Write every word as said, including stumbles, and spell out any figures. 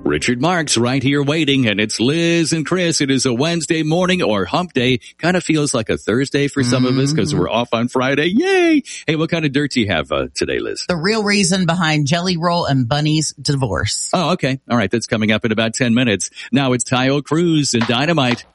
Richard Marks right here waiting, and it's Liz and Chris. It is a Wednesday morning or hump day. Kind of feels like a Thursday for some mm-hmm. of us because we're off on Friday. Yay! Hey, what kind of dirt do you have uh, today, Liz? The real reason behind Jelly Roll and Bunny's divorce. Oh, okay. All right. That's coming up in about ten minutes. Now it's Tayo Cruz and Dynamite.